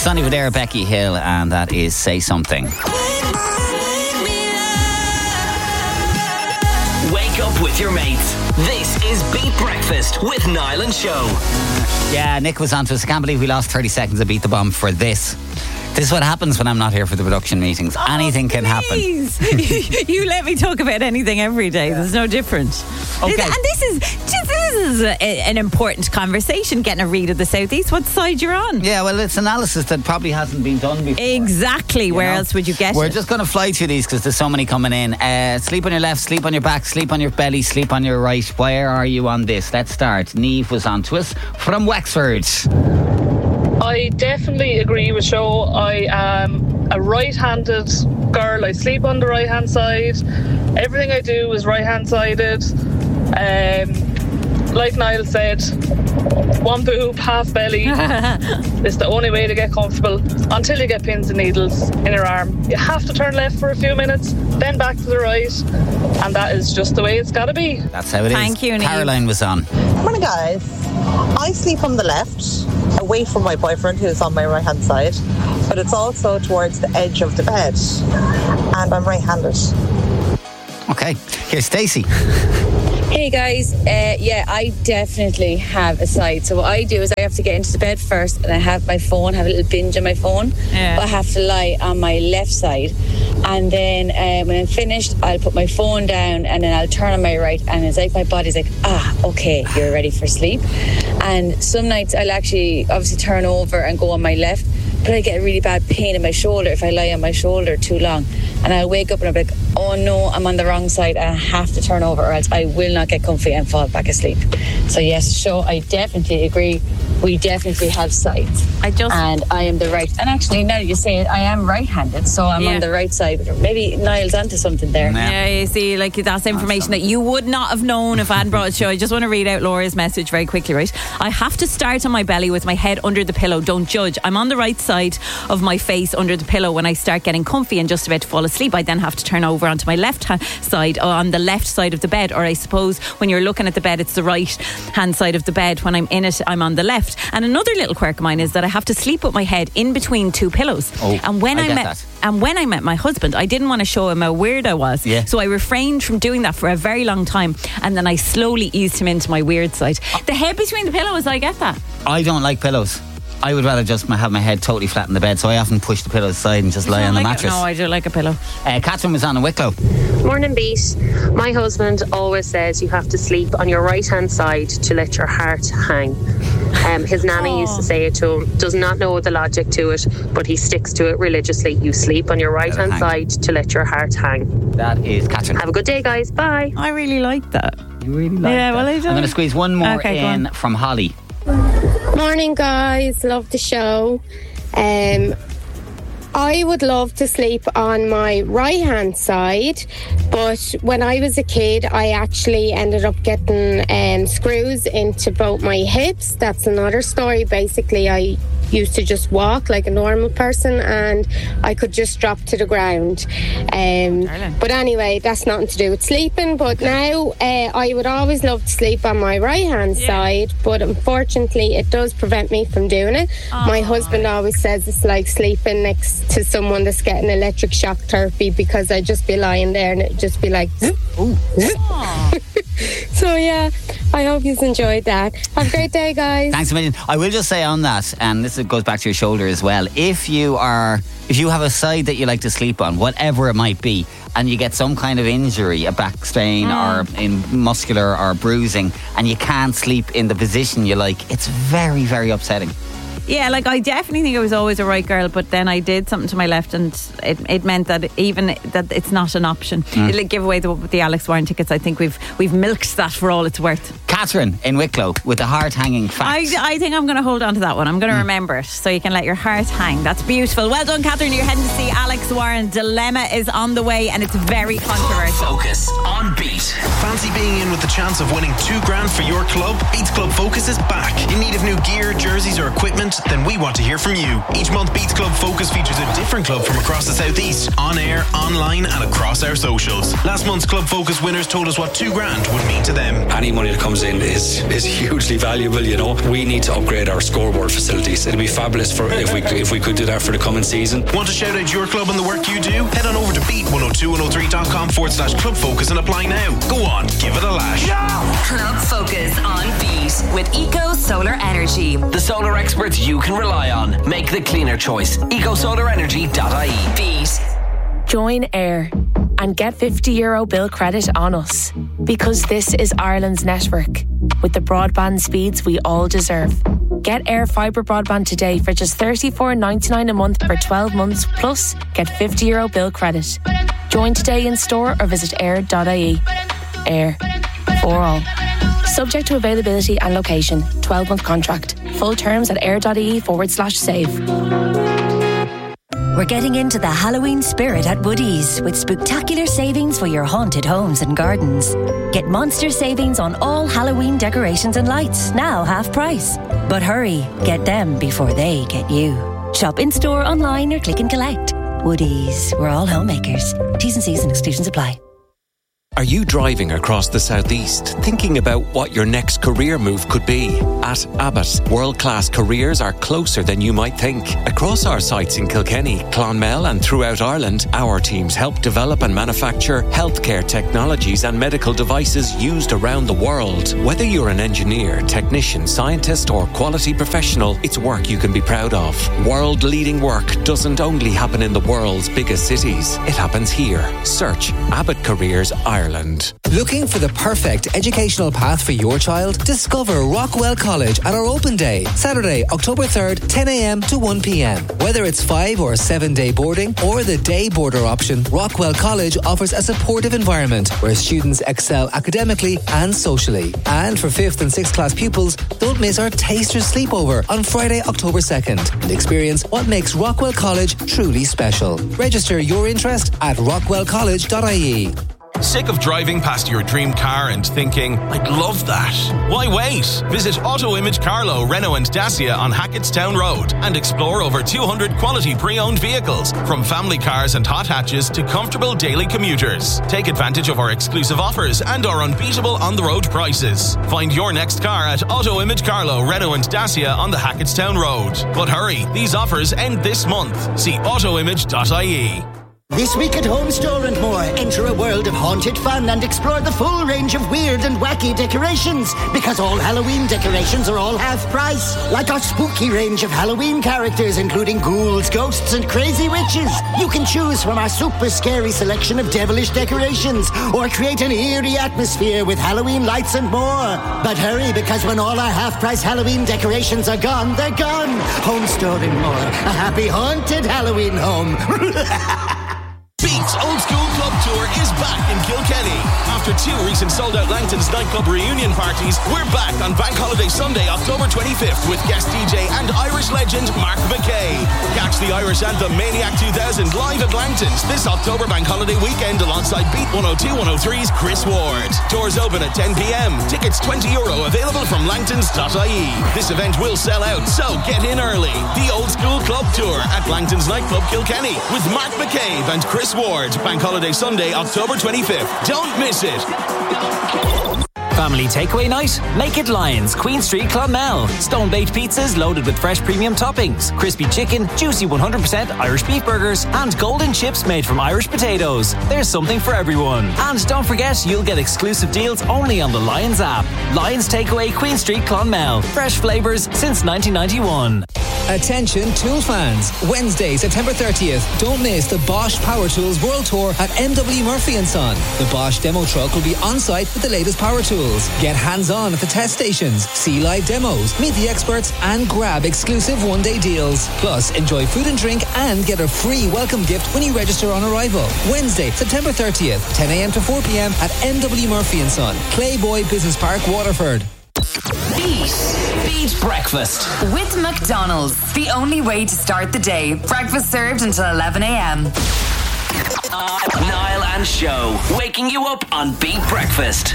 Sonny Vadera, Becky Hill, and that is Say Something. Wake up with your mates. This is Beat Breakfast with Niall and Show. Yeah, Nick was on to us. I can't believe we lost 30 seconds of Beat the Bomb for this. This is what happens when I'm not here for the production meetings. Anything can happen. You let me talk about anything every day. There's no difference. Okay. And this is an important conversation, getting a read of the Southeast. What side you're on? Yeah, well, it's analysis that probably hasn't been done before. Exactly. Where else would you get We're it? just going to fly through these because there's so many coming in. Sleep on your left, sleep on your back, sleep on your belly, sleep on your right. Where are you on this? Let's start. Neve was on to us from Wexford. I definitely agree with Show. I am a right-handed girl. I sleep on the right-hand side. Everything I do is right-hand-sided. Like Niall said, one boob, half belly is the only way to get comfortable until you get pins and needles in your arm. You have to turn left for a few minutes, then back to the right, and that is just the way it's got to be. That's how it is. Thank you, Neve. Caroline was on. Morning, guys. I sleep on the left, away from my boyfriend, who's on my right-hand side, but it's also towards the edge of the bed, and I'm right-handed. Okay, here's Stacey. Hey guys, I definitely have a side. So what I do is I have to get into the bed first, and I have my phone, have a little binge on my phone. Yeah. But I have to lie on my left side, and then when I'm finished, I'll put my phone down, and then I'll turn on my right, and it's like my body's like, okay, you're ready for sleep. And some nights I'll actually obviously turn over and go on my left, but I get a really bad pain in my shoulder if I lie on my shoulder too long. And I'll wake up and I'll be like, oh no, I'm on the wrong side and I have to turn over or else I will not get comfy and fall back asleep. So yes, Show, I definitely agree. We definitely have sides. And I am the right. And actually, now that you say it, I am right-handed, so I'm on the right side. Maybe Niall's onto something there. Yeah, you see, like that's information that you would not have known if I hadn't brought it. Show. I just want to read out Laura's message very quickly, right? I have to start on my belly with my head under the pillow. Don't judge. I'm on the right side of my face under the pillow when I start getting comfy and just about to fall asleep. I then have to turn over onto my left side, on the left side of the bed, or I suppose when you're looking at the bed, it's the right hand side of the bed. When I'm in it, I'm on the left. And another little quirk of mine is that I have to sleep with my head in between two pillows. And when I met my husband, I didn't want to show him how weird I was. Yeah. So I refrained from doing that for a very long time, and then I slowly eased him into my weird side. The head between the pillows, I get that. I don't like pillows. I would rather just have my head totally flat in the bed, so I often push the pillow aside and just lie on the mattress. No, I do like a pillow. Catherine was on in Wicklow. Morning, Beat. My husband always says you have to sleep on your right-hand side to let your heart hang. His nanny used to say it to him. Does not know the logic to it, but he sticks to it religiously. You sleep on your right-hand side to let your heart hang. That is Catherine. Have a good day, guys. Bye. I really like that. You really like that? Yeah, well, I do. I'm going to squeeze one more in from Holly. Morning, guys. Love the show. I would love to sleep on my right-hand side, but when I was a kid, I actually ended up getting screws into both my hips. That's another story. Basically, I used to just walk like a normal person and I could just drop to the ground. But anyway, that's nothing to do with sleeping. But now I would always love to sleep on my right-hand side, but unfortunately it does prevent me from doing it. My husband always says it's like sleeping next to someone that's getting electric shock therapy, because I'd just be lying there and it'd just be like So yeah, I hope you've enjoyed that. Have a great day, guys. Thanks a million. I will just say on that, and this goes back to your shoulder as well, if you have a side that you like to sleep on, whatever it might be, and you get some kind of injury, a back strain or in muscular or bruising, and you can't sleep in the position you like, it's very, very upsetting. Yeah, like I definitely think I was always a right girl, but then I did something to my left and it meant that even that it's not an option. It'll give away the Alex Warren tickets. I think we've milked that for all it's worth. Catherine in Wicklow with the heart hanging facts. I think I'm going to hold on to that one. I'm going to remember it so you can let your heart hang. That's beautiful. Well done, Catherine. You're heading to see Alex Warren. Dilemma is on the way and it's very controversial. Focus on Beat. Fancy being in with the chance of winning $2,000 for your club? Beats Club Focus is back. In need of new gear, jerseys or equipment? Then we want to hear from you. Each month Beats Club Focus features a different club from across the southeast, on air, online and across our socials. Last month's Club Focus winners told us what $2,000 would mean to them. Any money that comes in is hugely valuable. You know, we need to upgrade our scoreboard facilities. It'd be fabulous if we could do that for the coming season. Want to shout out your club and the work you do? Head on over to beat102103.com/club focus and apply now. Go on, give it a lash. Club Focus on Beat with Eco Solar Energy. The solar experts you can rely on. Make the cleaner choice. EcoSolarEnergy.ie. Beat. Join AIR and get €50 bill credit on us, because this is Ireland's network with the broadband speeds we all deserve. Get AIR fibre broadband today for just $34.99 a month for 12 months, plus get €50 bill credit. Join today in store or visit air.ie. AIR for all. Subject to availability and location. 12-month contract. Full terms at air.ie/save. We're getting into the Halloween spirit at Woodies with spectacular savings for your haunted homes and gardens. Get monster savings on all Halloween decorations and lights, now half price. But hurry, get them before they get you. Shop in-store, online or click and collect. Woodies, we're all homemakers. T's and C's and exclusions apply. Are you driving across the southeast, thinking about what your next career move could be? At Abbott, world-class careers are closer than you might think. Across our sites in Kilkenny, Clonmel and throughout Ireland, our teams help develop and manufacture healthcare technologies and medical devices used around the world. Whether you're an engineer, technician, scientist or quality professional, it's work you can be proud of. World-leading work doesn't only happen in the world's biggest cities. It happens here. Search Abbott Careers Ireland. Looking for the perfect educational path for your child? Discover Rockwell College at our open day, Saturday, October 3rd, 10 a.m. to 1 p.m. Whether it's 5 or 7 day boarding or the day boarder option, Rockwell College offers a supportive environment where students excel academically and socially. And for 5th and 6th class pupils, don't miss our Taster Sleepover on Friday, October 2nd and experience what makes Rockwell College truly special. Register your interest at rockwellcollege.ie. Sick of driving past your dream car and thinking, I'd love that? Why wait? Visit Auto Image Carlow, Renault and Dacia on Hackettstown Road and explore over 200 quality pre-owned vehicles, from family cars and hot hatches to comfortable daily commuters. Take advantage of our exclusive offers and our unbeatable on-the-road prices. Find your next car at Auto Image Carlow, Renault and Dacia on the Hackettstown Road. But hurry, these offers end this month. See autoimage.ie. This week at Home Store and More, enter a world of haunted fun and explore the full range of weird and wacky decorations, because all Halloween decorations are all half price. Like our spooky range of Halloween characters, including ghouls, ghosts and crazy witches. You can choose from our super scary selection of devilish decorations, or create an eerie atmosphere with Halloween lights and more. But hurry, because when all our half price Halloween decorations are gone, they're gone. Home Store and More, a happy haunted Halloween home. Beat's Old School Club Tour is back in Kilkenny. After 2 recent sold-out Langton's nightclub reunion parties, we're back on Bank Holiday Sunday, October 25th with guest DJ and Irish legend Mark McKay. Catch the Irish anthem Maniac 2000 live at Langton's this October Bank Holiday weekend alongside Beat 102-103's Chris Ward. Tours open at 10 p.m. Tickets €20 available from langtons.ie. This event will sell out, so get in early. The Old School Club Tour at Langton's nightclub Kilkenny with Mark McCabe and Chris Ward. Bank Holiday Sunday, October 25th. Don't miss it. Family takeaway night? Make it Lions, Queen Street, Clonmel. Stone-baked pizzas loaded with fresh premium toppings, crispy chicken, juicy 100% Irish beef burgers, and golden chips made from Irish potatoes. There's something for everyone. And don't forget, you'll get exclusive deals only on the Lions app. Lions Takeaway, Queen Street, Clonmel. Fresh flavours since 1991. Attention tool fans. Wednesday, September 30th. Don't miss the Bosch Power Tools World Tour at MW Murphy & Son. The Bosch demo truck will be on site with the latest power tools. Get hands-on at the test stations, see live demos, meet the experts and grab exclusive one-day deals. Plus, enjoy food and drink and get a free welcome gift when you register on arrival. Wednesday, September 30th, 10 a.m. to 4 p.m. at MW Murphy & Son, Clayboy Business Park, Waterford. Beat Breakfast with McDonald's. The only way to start the day. Breakfast served until 11 a.m. Niall and Show, waking you up on Beat Breakfast.